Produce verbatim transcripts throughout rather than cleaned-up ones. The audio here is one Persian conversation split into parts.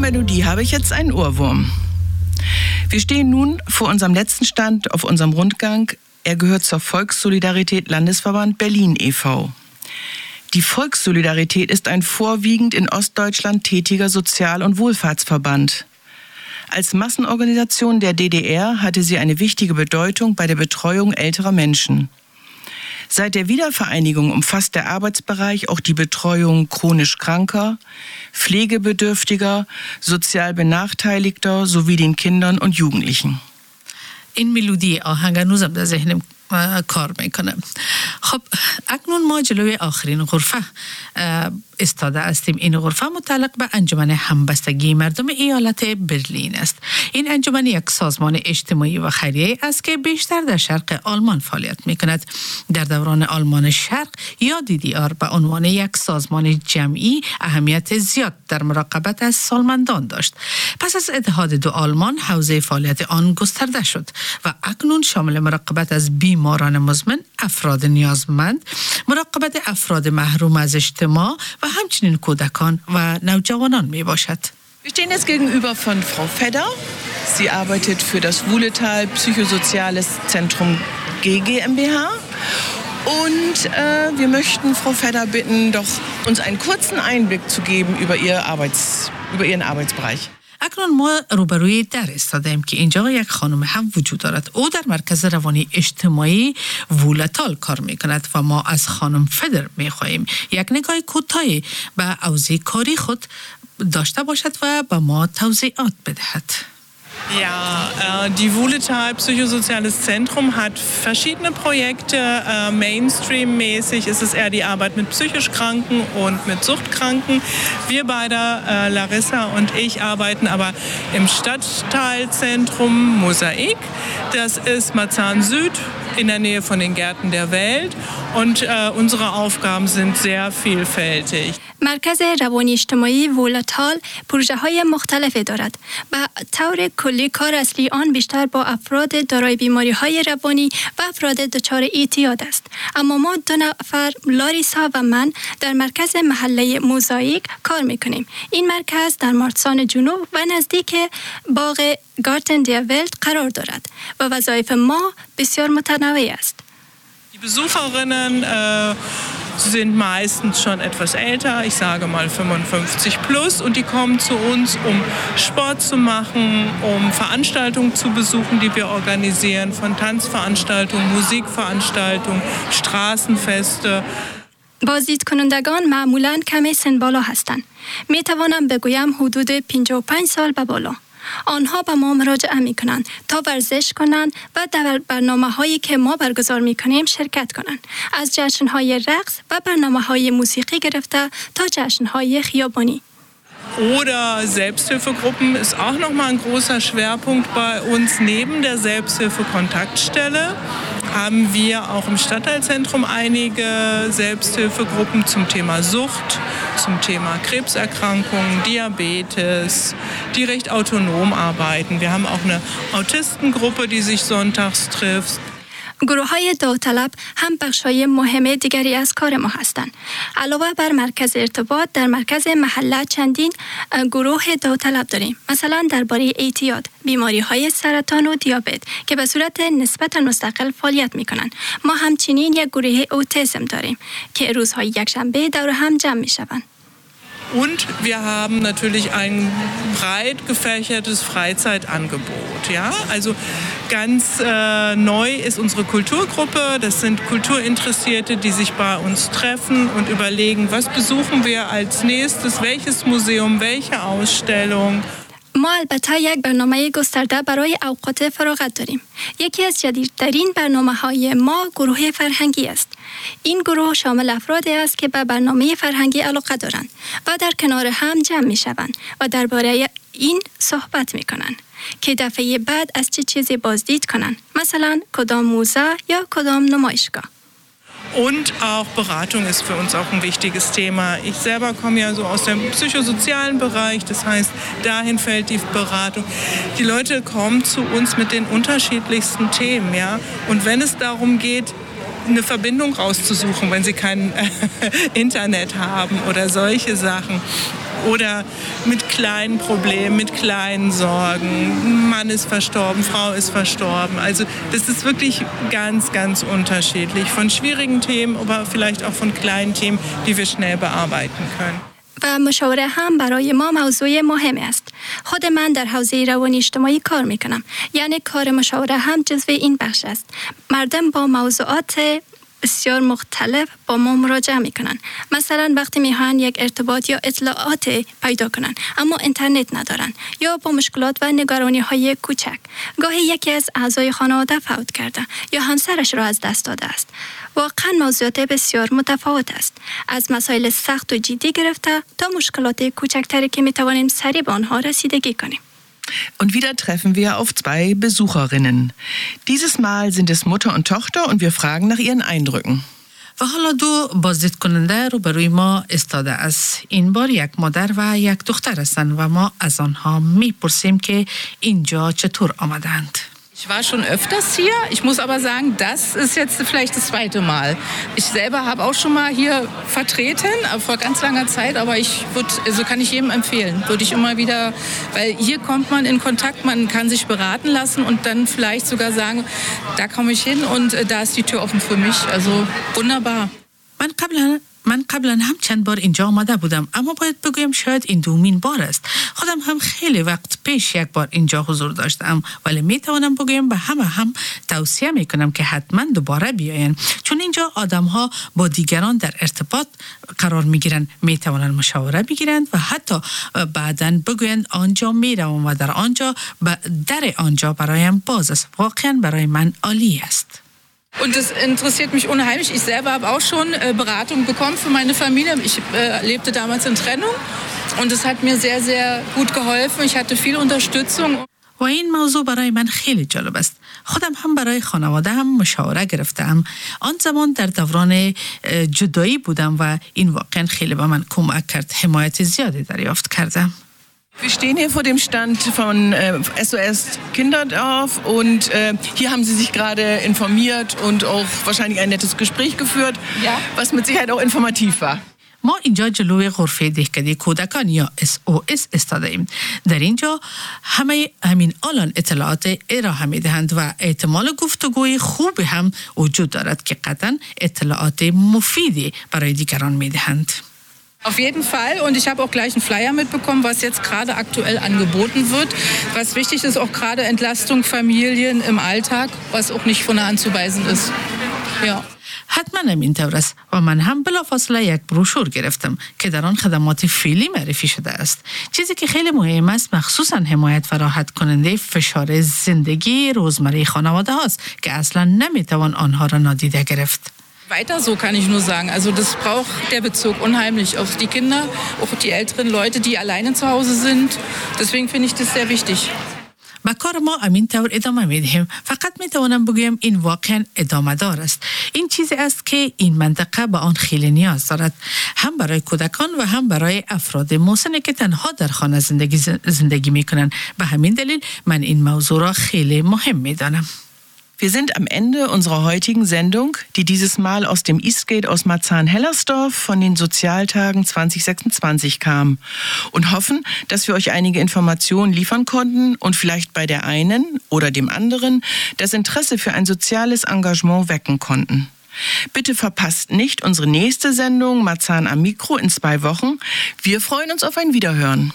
Melodie habe ich jetzt einen Ohrwurm. Wir stehen nun vor unserem letzten Stand auf unserem Rundgang. Er gehört zur Volkssolidarität Landesverband Berlin e V Die Volkssolidarität ist ein vorwiegend in Ostdeutschland tätiger Sozial- und Wohlfahrtsverband. Als Massenorganisation der D D R hatte sie eine wichtige Bedeutung bei der Betreuung älterer Menschen. Seit der Wiedervereinigung umfasst der Arbeitsbereich auch die Betreuung chronisch Kranker, Pflegebedürftiger, sozial Benachteiligter sowie den Kindern und Jugendlichen. این ملودی آهنگ هنوزم در ذهنم کار میکنه. خب اکنون ما جلوی آخرین غرفه استاده هستیم. این غرفه متعلق به انجمن همبستگی مردم ایالت برلین است. این انجمن یک سازمان اجتماعی و خیریه است که بیشتر در شرق آلمان فعالیت میکند. در دوران آلمان شرق یا دی دی آر به عنوان یک سازمان جمعی اهمیت زیاد در مراقبت از سالمندان داشت. پس از اتحاد دو آلمان حوزه فعالیت آن گسترده شد و اکنون شامل مراقبت از بیماران مزمن، افراد نیازمند، مراقبت افراد محروم از اجتماع و همچنین کودکان و نوجوانان می باشد. Wir stehen jetzt gegenüber von Frau Fedder. Sie arbeitet für das Wuhletal Psychosoziales Zentrum G GmbH. Und äh, wir möchten Frau Fedder bitten, doch uns einen kurzen Einblick zu geben über, ihr Arbeits, über ihren Arbeitsbereich. اکنون ما روبروی در استادیم که اینجا یک خانم هم وجود دارد. او در مرکز روانی اجتماعی وولتال کار میکند و ما از خانم فدر میخواهیم یک نگاه کوتاهی به اوضاع کاری خود داشته باشد و به ما توضیحات بدهد. Ja, äh, die Wuhletal Psychosoziales Zentrum hat verschiedene Projekte. Äh, Mainstream-mäßig ist es eher die Arbeit mit psychisch Kranken und mit Suchtkranken. Wir beide, äh, Larissa und ich, arbeiten aber im Stadtteilzentrum Mosaik. Das ist Marzahn Süd in der Nähe von den Gärten der Welt. Und äh, unsere Aufgaben sind sehr vielfältig. مرکز روانی اجتماعی وولتال پروژه های مختلفی دارد. به طور کلی کار اصلی آن بیشتر با افراد دارای بیماری های روانی و افراد دچار اعتیاد است. اما ما دو نفر لاریسا و من در مرکز محله موزاییک کار میکنیم. این مرکز در مارسان جنوب و نزدیک باغ گارتن دی ولت قرار دارد و وظایف ما بسیار متنوع است. Die Besucherinnen äh, sind meistens schon etwas älter, ich sage mal fünfundfünfzig plus, und die kommen zu uns, um Sport zu machen, um Veranstaltungen zu besuchen, die wir organisieren, von Tanzveranstaltungen, Musikveranstaltungen, Straßenfeste. بازدید کنندگان معمولاً کمی سن بالا هستند. می توانم بگویم حدود پنجاه و پنج سال به بالا. آنها به ما مراجعه می کنند تا ورزش کنند و در برنامه هایی که ما برگزار می کنیم شرکت کنند. از جشن های رقص و برنامه های موسیقی گرفته تا جشن های خیابانی. Oder Selbsthilfegruppen ist auch nochmal ein großer Schwerpunkt bei uns. Neben der Selbsthilfe-Kontaktstelle haben wir auch im Stadtteilzentrum einige Selbsthilfegruppen zum Thema Sucht, zum Thema Krebserkrankungen, Diabetes, die recht autonom arbeiten. Wir haben auch eine Autistengruppe, die sich sonntags trifft. گروه های داوطلب هم بخشای مهم دیگری از کار ما هستند. علاوه بر مرکز ارتباط در مرکز محله چندین گروه داوطلب داریم. مثلا درباره اعتیاد، بیماری های سرطان و دیابت که به صورت نسبتا مستقل فعالیت می کنند. ما همچنین یک گروه اوتیسم داریم که روزهای یکشنبه دور هم جمع می شوند. Und wir haben natürlich ein breit gefächertes Freizeitangebot. Ja? Also ganz äh, neu ist unsere Kulturgruppe. Das sind Kulturinteressierte, die sich bei uns treffen und überlegen, was besuchen wir als nächstes, welches Museum, welche Ausstellung. ما البته یک برنامه گسترده برای اوقات فراغت داریم. یکی از جدیدترین برنامه‌های ما گروه فرهنگی است. این گروه شامل افرادی است که به برنامه فرهنگی علاقه دارند و در کنار هم جمع می‌شوند و درباره این صحبت می‌کنند که دفعه بعد از چه چیزی بازدید کنند. مثلا کدام موزه یا کدام نمایشگاه. Und auch Beratung ist für uns auch ein wichtiges Thema. Ich selber komme ja so aus dem psychosozialen Bereich, das heißt, dahin fällt die Beratung. Die Leute kommen zu uns mit den unterschiedlichsten Themen, ja. Und wenn es darum geht, eine Verbindung rauszusuchen, wenn sie kein äh, Internet haben oder solche Sachen. Oder mit kleinen Problemen, mit kleinen Sorgen. Mann ist verstorben, Frau ist verstorben. Also das ist wirklich ganz, ganz unterschiedlich. Von schwierigen Themen, aber vielleicht auch von kleinen Themen, die wir schnell bearbeiten können. و مشاوره هم برای ما موضوع مهم است. خود من در حوزه روانی اجتماعی کار میکنم. یعنی کار مشاوره هم جزو این بخش است. مردم با موضوعات بسیار مختلف با ما مراجعه میکنن. مثلا وقتی میخوان یک ارتباط یا اطلاعات پیدا کنن اما اینترنت ندارن یا با مشکلات و نگرانی های کوچک. گاهی یکی از اعضای خانواده فوت کرده یا همسرش را از دست داده است. واقعا موضوعات بسیار متفاوت است. از مسائل سخت و جدی گرفته تا مشکلات کوچکتری که میتوانیم سریع به آنها رسیدگی کنیم. Und wieder treffen wir auf zwei Besucherinnen. Dieses Mal sind es Mutter und Tochter und wir fragen nach ihren Eindrücken. و حالا دو بازدید کننده رو برای ما استاده است. این بار یک مادر و یک دختر هستند و ما از آنها میپرسیم که اینجا چطور آمدند. Ich war schon öfters hier. Ich muss aber sagen, das ist jetzt vielleicht das zweite Mal. Ich selber habe auch schon mal hier vertreten, vor ganz langer Zeit, aber ich würde, also kann ich jedem empfehlen, würde ich immer wieder, weil hier kommt man in Kontakt, man kann sich beraten lassen und dann vielleicht sogar sagen, da komme ich hin und da ist die Tür offen für mich. Also wunderbar. من قبلا من قبلا هم چند بار اینجا آمده بودم، اما باید بگویم شاید این دومین بار است. خودم هم خیلی وقت پیش یک بار اینجا حضور داشتم، ولی می توانم بگویم به همه هم توصیه می کنم که حتما دوباره بیاین، چون اینجا آدم ها با دیگران در ارتباط قرار می گیرند، می توانند مشاوره بگیرند و حتی بعداً بگویند آنجا می روم و در آنجا در آنجا برایم باز است. واقعا برای من عالی است. Und das interessiert mich unheimlich. Ich selber habe auch schon äh, Beratung bekommen für meine Familie. Ich äh, lebte damals in Trennung und es hat mir sehr, sehr gut geholfen. Ich hatte viel Unterstützung. و این موضوع برای من خیلی جالب است. خودم هم برای خانواده هم مشاوره گرفتم. آن زمان در دوران جدایی بودم و این واقعا خیلی به من کمک کرد. حمایت زیادی دریافت کردم. Wir stehen hier vor dem Stand von äh, S O S Kinderdorf und äh, hier haben Sie sich gerade informiert und auch wahrscheinlich ein nettes Gespräch geführt, ja. Was mit Sicherheit auch informativ war. ما اینجا جلوی غرفه دهکده کودکان یا اس او اس استاده ایم. در اینجا همه همین الان اطلاعات ارائه می دهند و احتمال گفتگوی خوبی هم وجود دارد که قطعا اطلاعات مفیدی برای دیگران می دهند. Auf jeden Fall. Und ich habe auch gleich einen Flyer mitbekommen, was jetzt gerade aktuell angeboten wird. Was wichtig ist, auch gerade Entlastung Familien im Alltag, was auch nicht von der Hand zu weisen ist. Ja. حتما همینطور است و من هم بلافاصله یک بروشور گرفتم که در آن خدمات فعلی معرفی شده است. چیزی که خیلی مهم است مخصوصا حمایت و راحت کننده فشار زندگی روزمره خانواده هاست که اصلا نمیتوان آنها را نادیده گرفت. Weiter so kann ich nur sagen. Also das braucht der Bezirk unheimlich. Auch die Kinder, auch die älteren Leute, die alleine zu Hause sind. Deswegen finde ich das sehr wichtig. با کار ما همین طور ادامه میدهیم. فقط میتوانم بگویم این واقعا ادامه دار است. این چیزی است که این منطقه به آن خیلی نیاز دارد. هم برای کودکان و هم برای افراد مسن که تنها در خانه زندگی زندگی میکنند. به همین دلیل من این موضوع را خیلی مهم میدانم. Wir sind am Ende unserer heutigen Sendung, die dieses Mal aus dem Eastgate aus Marzahn-Hellersdorf von den Sozialtagen zwanzig sechsundzwanzig kam und hoffen, dass wir euch einige Informationen liefern konnten und vielleicht bei der einen oder dem anderen das Interesse für ein soziales Engagement wecken konnten. Bitte verpasst nicht unsere nächste Sendung Marzahn am Mikro in zwei Wochen. Wir freuen uns auf ein Wiederhören.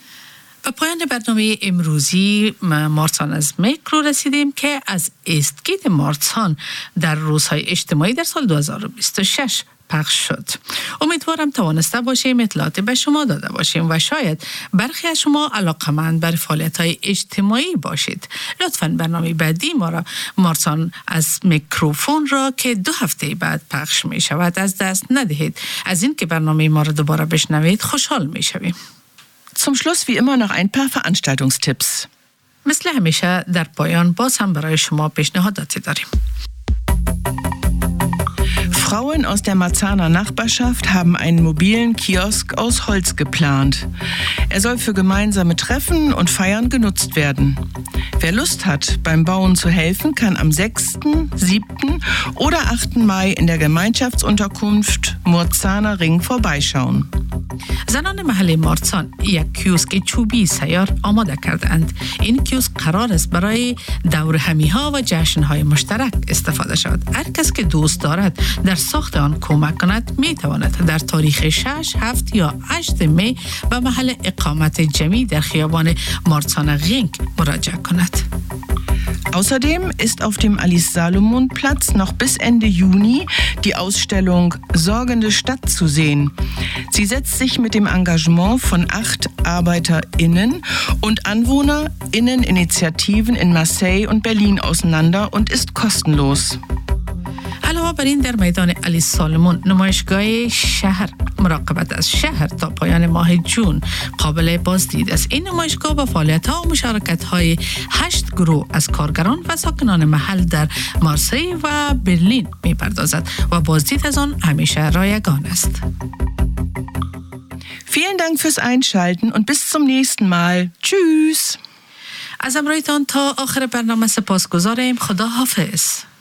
به پایان برنامه امروزی مارسان از میکرو رسیدیم که از ایستگیت مارسان در روزهای اجتماعی در سال دو هزار و بیست و شش پخش شد. امیدوارم توانسته باشیم اطلاعات به شما داده باشیم و شاید برخی از شما علاقمند بر فعالیت‌های اجتماعی باشید. لطفاً برنامه بعدی ما را مارسان از میکروفون را که دو هفته بعد پخش می شود از دست ندهید. از این که برنامه ما را دوباره بشنوید خوشحال می شویم. Zum Schluss wie immer noch ein paar Veranstaltungstipps. مثل همیشه در پایان باز هم برای شما پیشنهاداتی داریم. Frauen aus der Marzahner Nachbarschaft haben einen mobilen Kiosk aus Holz geplant. Er soll für gemeinsame Treffen und Feiern genutzt werden. Wer Lust hat, beim Bauen zu helfen, kann am sechsten, siebten oder achten Mai in der Gemeinschaftsunterkunft Marzahner Ring vorbeischauen. زنان محله مارسان یک کیوسک چوبی سیار آماده کردند. این کیوسک قرار است برای دور همی ها و جشن های مشترک استفاده شود. هر کس که دوست دارد در ساخت آن کمک کند می تواند در تاریخ شش، هفت یا هشت می به محل اقامت جمعی در خیابان مارساner Ring مراجعه کند. Außerdem ist auf dem Alice-Salomon-Platz noch bis Ende Juni die Ausstellung Sorgende Stadt zu sehen. Sie setzt sich mit dem Engagement von acht ArbeiterInnen und AnwohnerInnen-Initiativen in Marseille und Berlin auseinander und ist kostenlos. علاوه بر این در میدان علی سالمون نمایشگاه شهر مراقبت از شهر تا پایان ماه جون قابل بازدید است. این نمایشگاه با فعالیت‌ها و مشارکت‌های هشت گروه از کارگران و ساکنان محل در مارسی و برلین می‌پردازد و بازدید از آن همیشه رایگان است. Vielen Dank fürs Einschalten und bis zum nächsten Mal. Tschüss. از همراهیتان تا آخر برنامه سپاسگزاریم. خدا حافظ.